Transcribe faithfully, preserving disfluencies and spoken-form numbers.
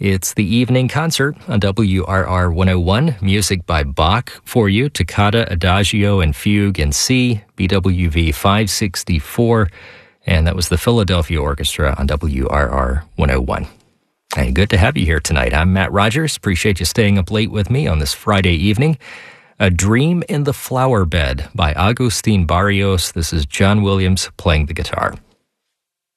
It's the evening concert on W R R one oh one. Music by Bach for you. Toccata, Adagio, and Fugue in C, B W V five sixty-four. And that was the Philadelphia Orchestra on W R R one oh one. Hey, good to have you here tonight. I'm Matt Rogers. Appreciate you staying up late with me on this Friday evening. A Dream in the Flower Bed by Agustin Barrios. This is John Williams playing the guitar.